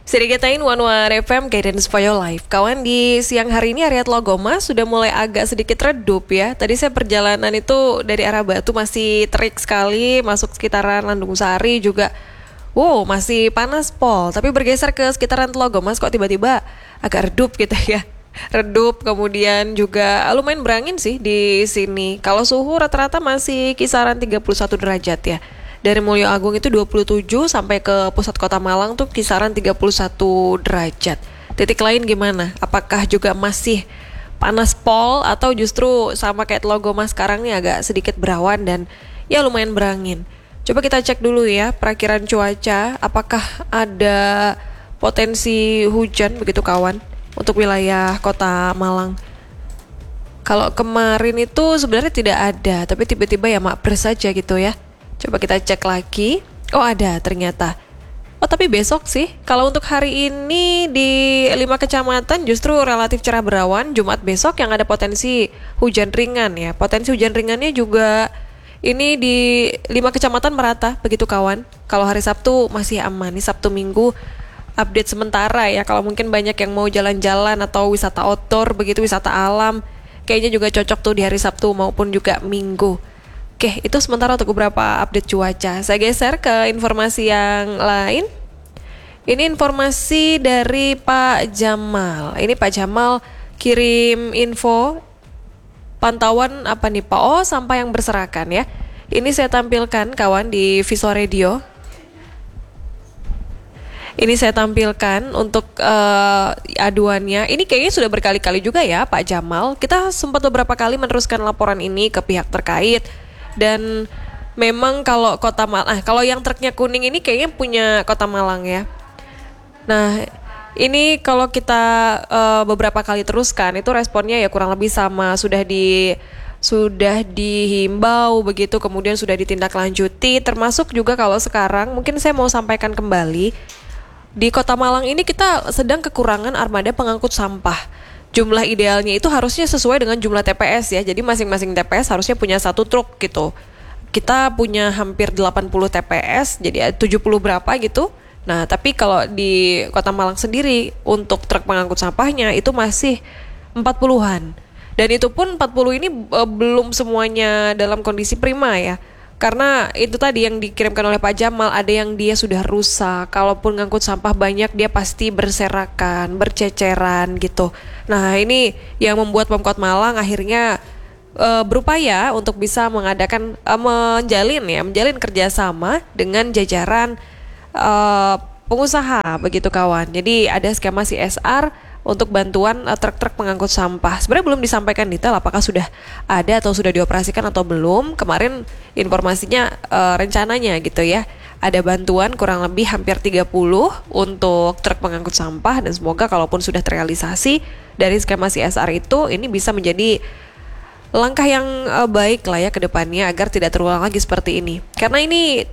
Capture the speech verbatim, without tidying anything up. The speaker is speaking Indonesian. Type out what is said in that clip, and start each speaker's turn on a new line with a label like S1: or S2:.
S1: Sedikatain One One F M Guidance for Your Life. Kawan, di siang hari ini area Tlogoma sudah mulai agak sedikit redup ya. Tadi saya perjalanan itu dari arah Batu masih terik sekali, masuk sekitaran Landung Sari juga. Wow, masih panas pol. Tapi bergeser ke sekitaran Tlogoma kok tiba-tiba agak redup gitu ya. Redup, kemudian juga lumayan berangin sih di sini. Kalau suhu rata-rata masih kisaran tiga puluh satu derajat ya. Dari Mulyo Agung itu dua puluh tujuh sampai ke pusat kota Malang tuh kisaran tiga puluh satu derajat. Titik lain gimana? Apakah juga masih panas pol atau justru sama kayak Tlogoma sekarang nih agak sedikit berawan dan ya lumayan berangin? Coba kita cek dulu ya perakiran cuaca, apakah ada potensi hujan begitu kawan untuk wilayah kota Malang. Kalau kemarin itu sebenarnya tidak ada, tapi tiba-tiba ya mampir saja gitu ya. Coba kita cek lagi. Oh ada ternyata. Oh tapi besok sih. Kalau untuk hari ini di lima kecamatan justru relatif cerah berawan. Jumat besok yang ada potensi hujan ringan ya. Potensi hujan ringannya juga ini di lima kecamatan merata begitu kawan. Kalau hari Sabtu masih aman. Ini Sabtu Minggu update sementara ya. Kalau mungkin banyak yang mau jalan-jalan atau wisata outdoor begitu, wisata alam, kayaknya juga cocok tuh di hari Sabtu maupun juga Minggu. Oke, itu sementara untuk beberapa update cuaca. Saya geser ke informasi yang lain. Ini informasi dari Pak Jamal. Ini Pak Jamal kirim info pantauan apa nih Pak? Oh, sampah yang berserakan ya. Ini saya tampilkan kawan di Visual Radio. Ini saya tampilkan untuk uh, aduannya. Ini kayaknya sudah berkali-kali juga ya Pak Jamal. Kita sempat beberapa kali meneruskan laporan ini ke pihak terkait. Dan memang kalau kota Malang, ah, kalau yang truknya kuning ini kayaknya punya kota Malang ya. Nah ini kalau kita uh, beberapa kali teruskan itu responnya ya kurang lebih sama, sudah di sudah dihimbau begitu, kemudian sudah ditindaklanjuti. Termasuk juga kalau sekarang mungkin saya mau sampaikan kembali, di kota Malang ini kita sedang kekurangan armada pengangkut sampah. Jumlah idealnya itu harusnya sesuai dengan jumlah T P S ya. Jadi masing-masing T P S harusnya punya satu truk gitu. Kita punya hampir delapan puluh T P S, jadi tujuh puluh berapa gitu. Nah, tapi kalau di Kota Malang sendiri untuk truk pengangkut sampahnya itu masih empat puluhan. Dan itu pun empat puluh ini e, belum semuanya dalam kondisi prima ya. Karena itu tadi yang dikirimkan oleh Pak Jamal, ada yang dia sudah rusak. Kalaupun ngangkut sampah banyak, dia pasti berserakan, berceceran gitu. Nah ini yang membuat Pemkot Malang akhirnya uh, berupaya untuk bisa mengadakan, uh, menjalin ya, menjalin kerjasama dengan jajaran uh, pengusaha begitu kawan. Jadi ada skema C S R untuk bantuan uh, truk-truk pengangkut sampah. Sebenarnya belum disampaikan detail apakah sudah ada atau sudah dioperasikan atau belum. Kemarin informasinya uh, rencananya gitu ya. Ada bantuan kurang lebih hampir tiga puluh untuk truk pengangkut sampah, dan semoga kalaupun sudah terrealisasi dari skema C S R itu, ini bisa menjadi langkah yang uh, baik lah ya ke depannya agar tidak terulang lagi seperti ini. Karena ini